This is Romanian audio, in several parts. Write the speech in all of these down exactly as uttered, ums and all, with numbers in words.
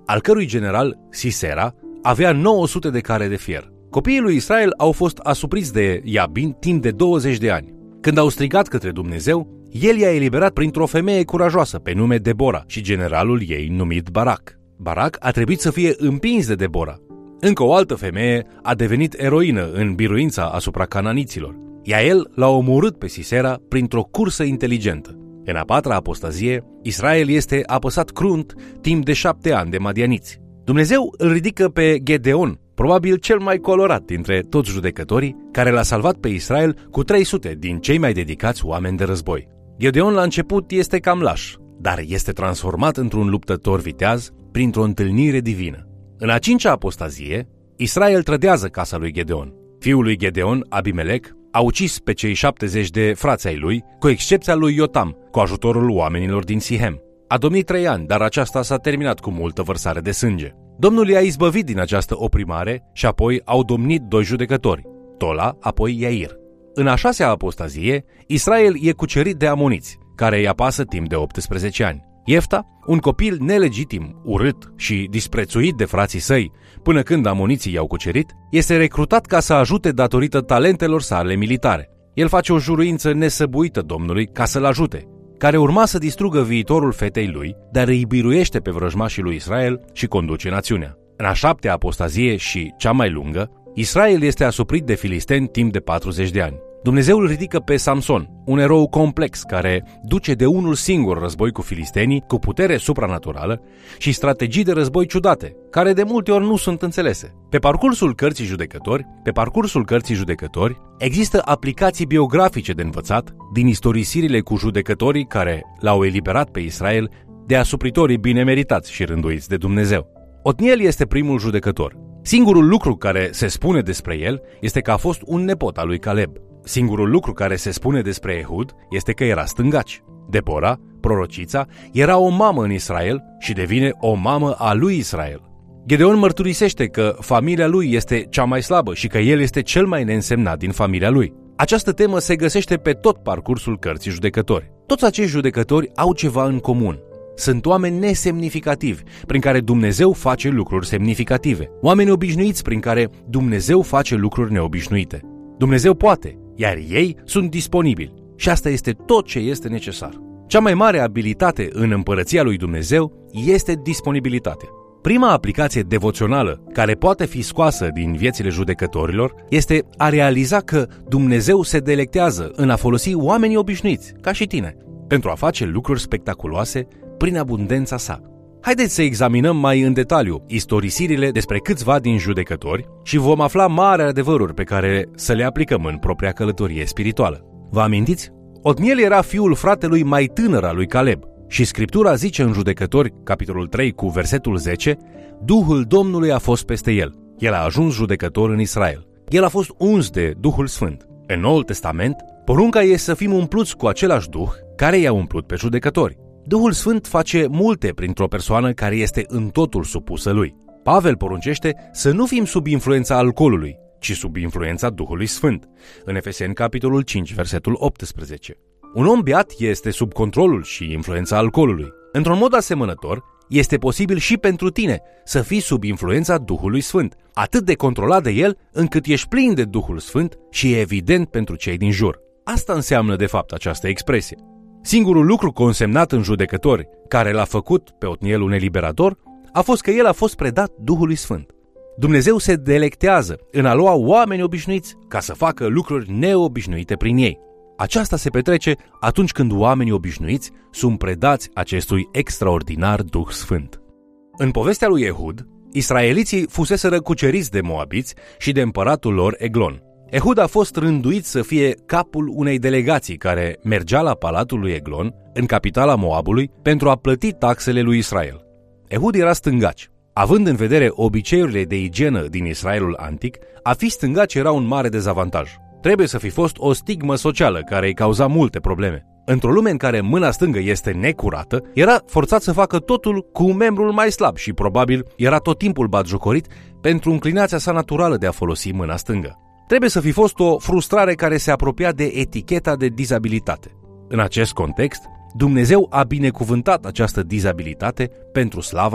al cărui general, Sisera, avea nouă sute de care de fier. Copiii lui Israel au fost asupriți de Iabin timp de douăzeci de ani. Când au strigat către Dumnezeu, el i-a eliberat printr-o femeie curajoasă pe nume Debora și generalul ei numit Barak. Barak a trebuit să fie împins de Debora. Încă o altă femeie a devenit eroină în biruința asupra cananiților, iar el l-a omorât pe Sisera printr-o cursă inteligentă. În a patra apostazie, Israel este apăsat crunt timp de șapte ani de madianiți. Dumnezeu îl ridică pe Gedeon, probabil cel mai colorat dintre toți judecătorii, care l-a salvat pe Israel cu trei sute din cei mai dedicați oameni de război. Gedeon la început este cam laș, dar este transformat într-un luptător viteaz printr-o întâlnire divină. În a cincea apostazie, Israel trădează casa lui Gedeon. Fiul lui Gedeon, Abimelec, a ucis pe cei șaptezeci de frați ai lui, cu excepția lui Iotam, cu ajutorul oamenilor din Sihem. A domnit trei ani, dar aceasta s-a terminat cu multă vărsare de sânge. Domnul i-a izbăvit din această oprimare și apoi au domnit doi judecători, Tola, apoi Iair. În a șasea apostazie, Israel e cucerit de amoniți, care îi apasă timp de optsprezece ani. Iefta, un copil nelegitim, urât și disprețuit de frații săi, până când amoniții i-au cucerit, este recrutat ca să ajute datorită talentelor sale militare. El face o juruință nesăbuită Domnului ca să-l ajute, care urma să distrugă viitorul fetei lui, dar îi biruiește pe vrăjmașii lui Israel și conduce națiunea. În a șaptea apostazie și cea mai lungă, Israel este asuprit de filisteni timp de patruzeci de ani. Dumnezeu îl ridică pe Samson, un erou complex care duce de unul singur război cu filistenii, cu putere supranaturală și strategii de război ciudate, care de multe ori nu sunt înțelese. Pe parcursul cărții judecători, pe parcursul cărții judecători, există aplicații biografice de învățat din istorisirile cu judecătorii care l-au eliberat pe Israel de asupritorii bine meritați și rânduiți de Dumnezeu. Otniel este primul judecător. Singurul lucru care se spune despre el este că a fost un nepot al lui Caleb. Singurul lucru care se spune despre Ehud este că era stângaci. Debora, prorocița, era o mamă în Israel și devine o mamă a lui Israel. Gedeon mărturisește că familia lui este cea mai slabă și că el este cel mai neînsemnat din familia lui. Această temă se găsește pe tot parcursul cărții judecători. Toți acești judecători au ceva în comun. Sunt oameni nesemnificativi, prin care Dumnezeu face lucruri semnificative. Oameni obișnuiți prin care Dumnezeu face lucruri neobișnuite. Dumnezeu poate, iar ei sunt disponibili. Și asta este tot ce este necesar. Cea mai mare abilitate în împărăția lui Dumnezeu este disponibilitatea. Prima aplicație devoțională care poate fi scoasă din viețile judecătorilor este a realiza că Dumnezeu se delectează în a folosi oamenii obișnuiți, ca și tine, pentru a face lucruri spectaculoase prin abundența sa. Haideți să examinăm mai în detaliu istorisirile despre câțiva din judecători și vom afla mari adevăruri pe care să le aplicăm în propria călătorie spirituală. Vă amintiți? Otniel era fiul fratelui mai tânăr al lui Caleb și Scriptura zice în Judecători, capitolul trei cu versetul zece, Duhul Domnului a fost peste el. El a ajuns judecător în Israel. El a fost uns de Duhul Sfânt. În Noul Testament, porunca e să fim umpluți cu același Duh care i-a umplut pe judecători. Duhul Sfânt face multe printr-o persoană care este în totul supusă lui. Pavel poruncește să nu fim sub influența alcoolului, ci sub influența Duhului Sfânt, în Efeseni capitolul cinci, versetul optsprezece. Un om beat este sub controlul și influența alcoolului. Într-un mod asemănător, este posibil și pentru tine să fii sub influența Duhului Sfânt, atât de controlat de el încât ești plin de Duhul Sfânt și e evident pentru cei din jur. Asta înseamnă de fapt această expresie. Singurul lucru consemnat în Judecători care l-a făcut pe Otniel un eliberator a fost că el a fost predat Duhului Sfânt. Dumnezeu se delectează în a lua oameni obișnuiți ca să facă lucruri neobișnuite prin ei. Aceasta se petrece atunci când oamenii obișnuiți sunt predați acestui extraordinar Duh Sfânt. În povestea lui Ehud, israeliții fuseseră cuceriți de moabiți și de împăratul lor Eglon. Ehud a fost rânduit să fie capul unei delegații care mergea la palatul lui Eglon, în capitala Moabului, pentru a plăti taxele lui Israel. Ehud era stângaci. Având în vedere obiceiurile de igienă din Israelul antic, a fi stângaci era un mare dezavantaj. Trebuie să fi fost o stigmă socială care îi cauza multe probleme. Într-o lume în care mâna stângă este necurată, era forțat să facă totul cu membrul mai slab și probabil era tot timpul batjocorit pentru înclinația sa naturală de a folosi mâna stângă. Trebuie să fi fost o frustrare care se apropia de eticheta de dizabilitate. În acest context, Dumnezeu a binecuvântat această dizabilitate pentru slava sa.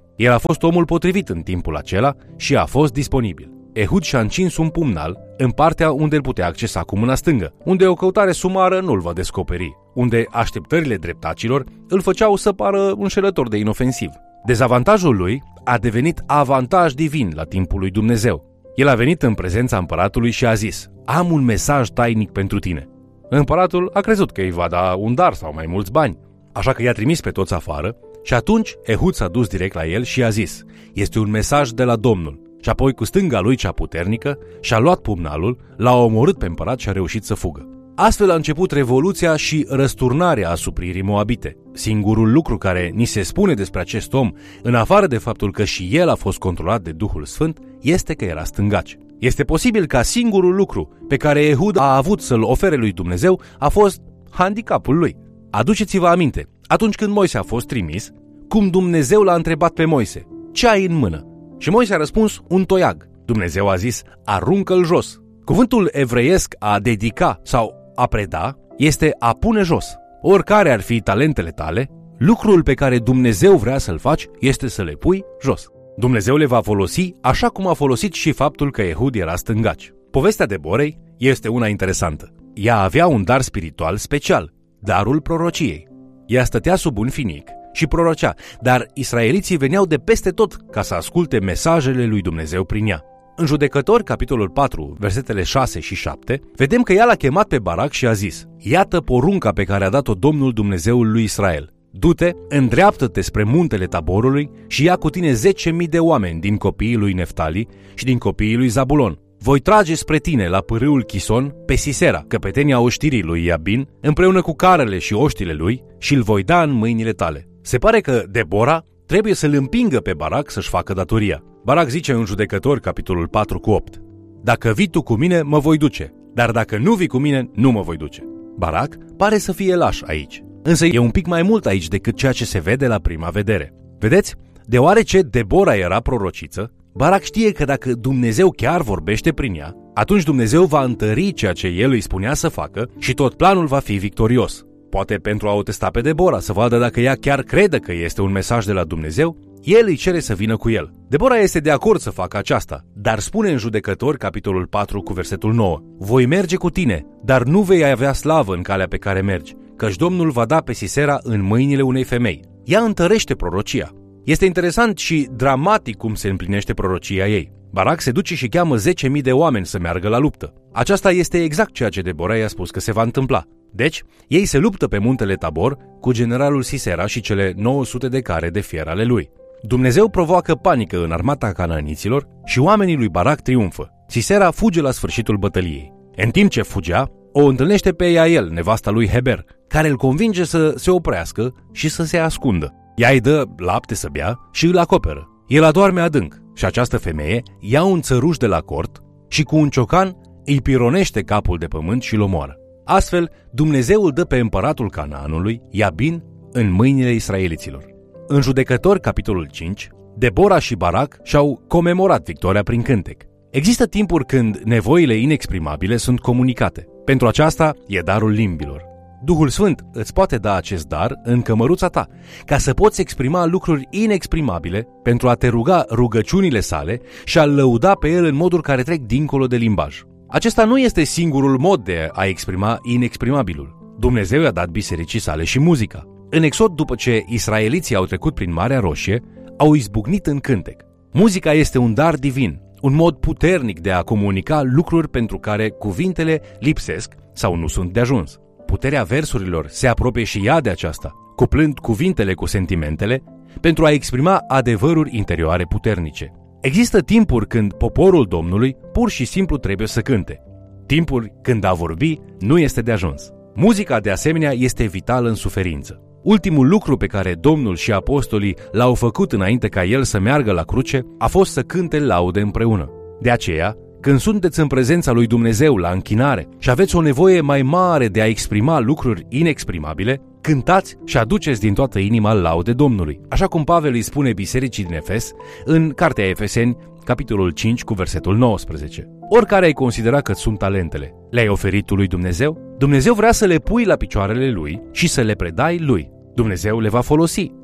El a fost omul potrivit în timpul acela și a fost disponibil. Ehud și-a încins un pumnal în partea unde îl putea accesa cu mâna stângă, unde o căutare sumară nu îl va descoperi, unde așteptările dreptacilor îl făceau să pară înșelător de inofensiv. Dezavantajul lui a devenit avantaj divin la timpul lui Dumnezeu. El a venit în prezența împăratului și a zis: am un mesaj tainic pentru tine. Împăratul a crezut că îi va da un dar sau mai mulți bani, așa că i-a trimis pe toți afară și atunci Ehud s-a dus direct la el și a zis: este un mesaj de la Domnul. Și apoi cu stânga lui cea puternică și-a luat pumnalul, l-a omorât pe împărat și a reușit să fugă. Astfel a început revoluția și răsturnarea asupririi moabite. Singurul lucru care ni se spune despre acest om, în afară de faptul că și el a fost controlat de Duhul Sfânt, este că era stângaci. Este posibil ca singurul lucru pe care Ehud a avut să-l ofere lui Dumnezeu a fost handicapul lui. Aduceți-vă aminte, atunci când Moise a fost trimis, cum Dumnezeu l-a întrebat pe Moise: ce ai în mână? Și Moise a răspuns: un toiag. Dumnezeu a zis: aruncă-l jos. Cuvântul evreiesc a dedica sau a preda este a pune jos. Oricare ar fi talentele tale, lucrul pe care Dumnezeu vrea să-l faci este să le pui jos. Dumnezeu le va folosi așa cum a folosit și faptul că Ehud era stângaci. Povestea Deborei este una interesantă. Ea avea un dar spiritual special, darul prorociei. Ea stătea sub un finic și prorocea, dar israeliții veneau de peste tot ca să asculte mesajele lui Dumnezeu prin ea. În Judecători, capitolul patru, versetele șase și șapte, vedem că ea l-a chemat pe Barac și a zis: iată porunca pe care a dat-o Domnul Dumnezeul lui Israel. Du-te, îndreaptă-te spre muntele Taborului și ia cu tine zece mii de oameni din copiii lui Neftali și din copiii lui Zabulon. Voi trage spre tine la pârâul Chison pe Sisera, căpetenia oștirii lui Iabin, împreună cu carele și oștile lui, și îl voi da în mâinile tale. Se pare că Debora trebuie să-l împingă pe Barac să-și facă datoria. Barac zice în Judecători, capitolul patru cu opt: dacă vii tu cu mine, mă voi duce, dar dacă nu vii cu mine, nu mă voi duce. Barac pare să fie laș aici, însă e un pic mai mult aici decât ceea ce se vede la prima vedere. Vedeți? Deoarece Debora era prorociță, Barac știe că dacă Dumnezeu chiar vorbește prin ea, atunci Dumnezeu va întări ceea ce el îi spunea să facă și tot planul va fi victorios. Poate pentru a o testa pe Debora, să vadă dacă ea chiar crede că este un mesaj de la Dumnezeu, el îi cere să vină cu el. Debora este de acord să facă aceasta, dar spune în Judecători, capitolul patru, cu versetul nouă: voi merge cu tine, dar nu vei avea slavă în calea pe care mergi, căci Domnul va da pe Sisera în mâinile unei femei. Ea întărește prorocia. Este interesant și dramatic cum se împlinește prorocia ei. Barac se duce și cheamă zece mii de oameni să meargă la luptă. Aceasta este exact ceea ce Debora i-a spus că se va întâmpla. Deci, ei se luptă pe muntele Tabor cu generalul Sisera și cele nouă sute de care de fier ale lui. Dumnezeu provoacă panică în armata canaaniților și oamenii lui Barac triumfă. Sisera fuge la sfârșitul bătăliei. În timp ce fugea, o întâlnește pe Iael, nevasta lui Heber, care îl convinge să se oprească și să se ascundă. Ea îi dă lapte să bea și îl acoperă. El adorme adânc și această femeie ia un țăruș de la cort și cu un ciocan îi pironește capul de pământ și îl omoară. Astfel, Dumnezeu îl dă pe împăratul Canaanului, Iabin, în mâinile israeliților. În Judecători, capitolul cinci, Debora și Barac și-au comemorat victoria prin cântec. Există timpuri când nevoile inexprimabile sunt comunicate. Pentru aceasta e darul limbilor. Duhul Sfânt îți poate da acest dar în cămăruța ta, ca să poți exprima lucruri inexprimabile pentru a te ruga rugăciunile sale și a-L lăuda pe El în moduri care trec dincolo de limbaj. Acesta nu este singurul mod de a exprima inexprimabilul. Dumnezeu i-a dat bisericii sale și muzica. În Exod, după ce israeliții au trecut prin Marea Roșie, au izbucnit în cântec. Muzica este un dar divin, un mod puternic de a comunica lucruri pentru care cuvintele lipsesc sau nu sunt de ajuns. Puterea versurilor se apropie și ea de aceasta, cuplând cuvintele cu sentimentele pentru a exprima adevăruri interioare puternice. Există timpuri când poporul Domnului pur și simplu trebuie să cânte. Timpuri când a vorbi nu este de ajuns. Muzica, de asemenea, este vitală în suferință. Ultimul lucru pe care Domnul și apostolii l-au făcut înainte ca el să meargă la cruce a fost să cânte laude împreună. De aceea, când sunteți în prezența lui Dumnezeu la închinare și aveți o nevoie mai mare de a exprima lucruri inexprimabile, cântați și aduceți din toată inima laude Domnului, așa cum Pavel îi spune bisericii din Efes în Cartea Efeseni, capitolul cinci, cu versetul nouăsprezece. Oricare ai considera că sunt talentele, le-ai oferit tu lui Dumnezeu? Dumnezeu vrea să le pui la picioarele lui și să le predai lui. Dumnezeu le va folosi.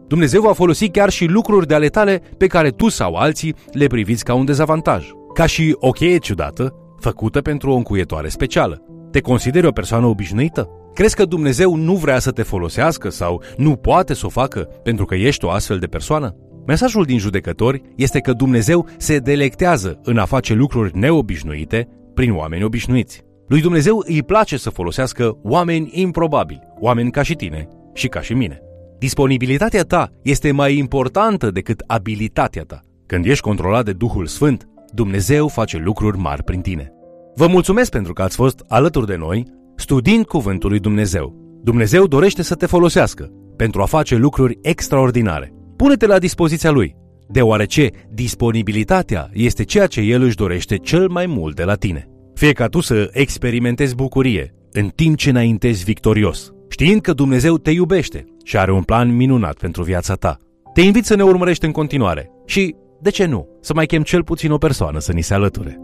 Dumnezeu va folosi chiar și lucruri de ale tale pe care tu sau alții le priviți ca un dezavantaj. Ca și o cheie ciudată, făcută pentru o încuietoare specială. Te consideri o persoană obișnuită? Crezi că Dumnezeu nu vrea să te folosească sau nu poate să o facă pentru că ești o astfel de persoană? Mesajul din Judecători este că Dumnezeu se delectează în a face lucruri neobișnuite prin oameni obișnuiți. Lui Dumnezeu îi place să folosească oameni improbabili, oameni ca și tine și ca și mine. Disponibilitatea ta este mai importantă decât abilitatea ta. Când ești controlat de Duhul Sfânt, Dumnezeu face lucruri mari prin tine. Vă mulțumesc pentru că ați fost alături de noi, studiind Cuvântul lui Dumnezeu. Dumnezeu dorește să te folosească pentru a face lucruri extraordinare. Pune-te la dispoziția Lui, deoarece disponibilitatea este ceea ce El își dorește cel mai mult de la tine. Fie ca tu să experimentezi bucurie în timp ce înaintezi victorios, știind că Dumnezeu te iubește și are un plan minunat pentru viața ta. Te invit să ne urmărești în continuare și, de ce nu, să mai chem cel puțin o persoană să ni se alăture.